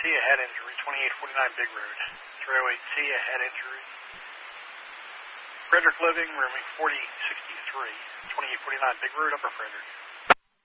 a head injury, 2849 Big Road. 308C, a head injury. Frederick Living, rooming 4063, 2849 Big Road, Upper Frederick.